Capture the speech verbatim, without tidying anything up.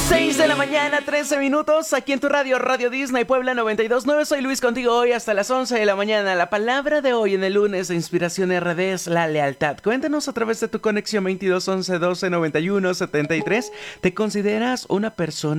seis de la mañana, trece minutos, aquí en tu radio, Radio Disney Puebla noventa y dos punto nueve. Soy Luis contigo hoy hasta las once de la mañana. La palabra de hoy en el lunes de Inspiración R D es la lealtad. Cuéntanos a través de tu conexión veintidós once doce noventa y uno setenta y tres. ¿Te consideras una persona